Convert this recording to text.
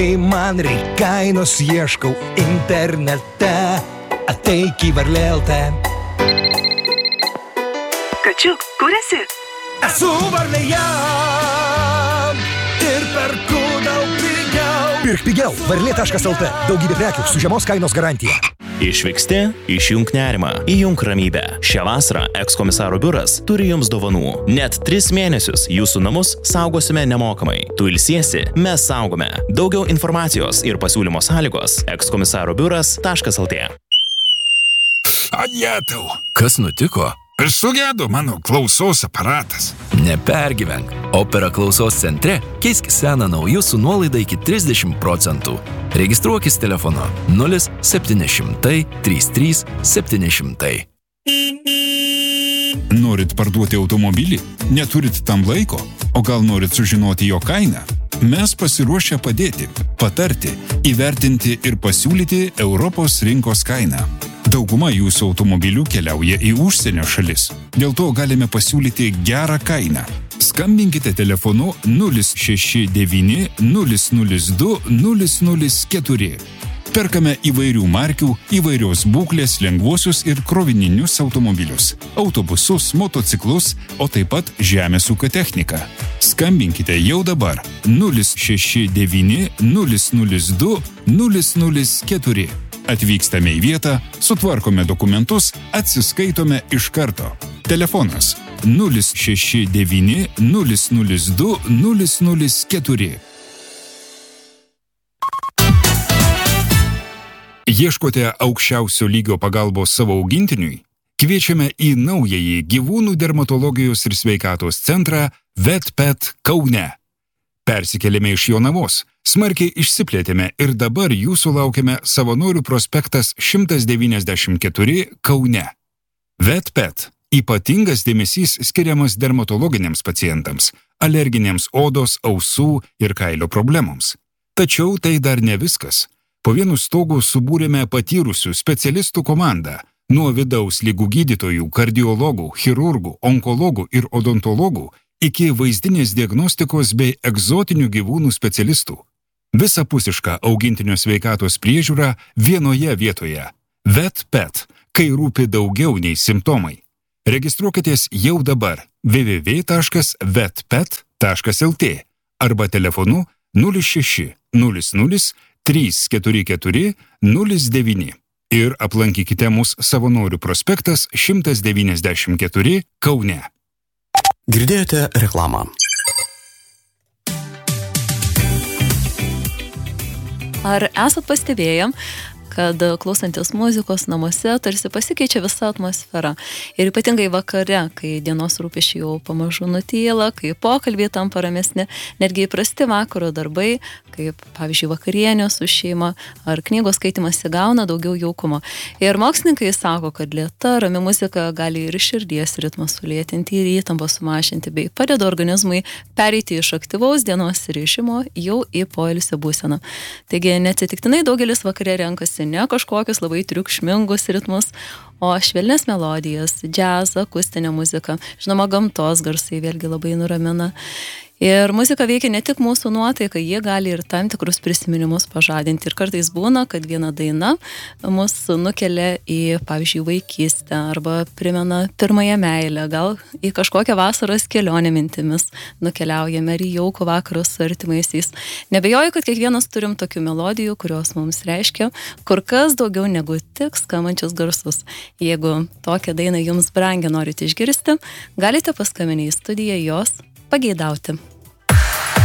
Man reik kainos ieškau internete, ateik į varlėltę. Kačiuk, kur esi? Esu varlėje ir perku daug pigiau. Pirk pigiau, varlė.lt. Daugybė prekių su žemos kainos garantija. Išvyksti, išjunk nerimą, įjunk ramybę. Šią vasarą ekskomisaro biuras turi jums dovanų. Net 3 mėnesius jūsų namus saugosime nemokamai. Tu ilsiesi, mes saugome. Daugiau informacijos ir pasiūlymo sąlygos ekskomisarobiuras.lt. Adjetau. Kas nutiko? Sugedo mano klausos aparatas. Nepergyvenk. Opera klausos centre keisk seną naujų su nuolaida iki 30%. Registruokis telefonu 0700 33 700. Norit parduoti automobilį? Neturit tam laiko? O gal norit sužinoti jo kainą? Mes pasiruošę padėti, patarti, įvertinti ir pasiūlyti Europos rinkos kainą. Dauguma jūsų automobilių keliauja į užsienio šalis. Dėl to galime pasiūlyti gerą kainą. Skambinkite telefonu 069 002 004. Perkame įvairių markių, įvairios būklės lengvuosius ir krovininius automobilius, autobusus, motociklus, o taip pat žemės ūkio techniką. Skambinkite jau dabar 069 002 004. Atvykstame į vietą, sutvarkome dokumentus, atsiskaitome iš karto. Telefonas 069 002 004. Ieškote aukščiausio lygio pagalbos savo augintiniui? Kviečiame į naująjį gyvūnų dermatologijos ir sveikatos centrą VetPet Kaune. Persikėlėme iš Jonavos, smarkiai išsiplėtėme ir dabar jūsų laukiame Savanorių prospektas 194 Kaune. VetPet – ypatingas dėmesys skiriamas dermatologiniams pacientams, alerginėms odos, ausų ir kailio problemoms. Tačiau tai dar ne viskas. Po vienu stogu subūrėme patyrusių specialistų komandą, nuo vidaus ligų gydytojų, kardiologų, chirurgų, onkologų ir odontologų iki vaizdinės diagnostikos bei egzotinių gyvūnų specialistų. Visapusiška augintinio sveikatos priežiūra vienoje vietoje. VetPet, kai rūpi daugiau nei simptomai. Registruokitės jau dabar www.vetpet.lt arba telefonu 06 00 344 09 ir aplankykite mus Savanorių prospektas 194 Kaune. Girdėjote reklamą. Ar esat pastebėję, kad klausantis muzikos namuose tarsi pasikeičia visa atmosfera. Ir ypatingai vakare, kai dienos rūpesčiai jau pamažu nutyla, kai pokalbiai tampa ramesni, netgi įprasti vakaro darbai, kaip pavyzdžiui vakarienė su šeima ar knygos skaitimas įgauna daugiau jaukumo. Ir mokslininkai sako, kad lėta, rami muzika gali ir širdies ritmą sulėtinti ir įtampą sumažinti, bei padeda organizmui pereiti iš aktyvaus dienos režimo jau į poilsio būseną. Taigi neatsitiktinai daugelis vakare renkasi ne kažkokius labai triukšmingus ritmus, o švelnes melodijas, džiazą, akustinę muziką. Žinoma, gamtos garsai vėlgi labai nuramina. Ir muzika veikia ne tik mūsų nuotaiką, jie gali ir tam tikrus prisiminimus pažadinti. Ir kartais būna, kad viena daina mus nukelia į, pavyzdžiui, vaikystę arba primena pirmąją meilę, gal į kažkokią vasaros kelionę mintimis nukeliaujame ir į jaukų vakarą su artimaisiais. Nebejoju, kad kiekvienas turim tokių melodijų, kurios mums reiškia kur kas daugiau negu tik skambančius garsus. Jeigu tokią dainą jums brangią norite išgirsti, galite paskambinti į studiją jos pageidauti.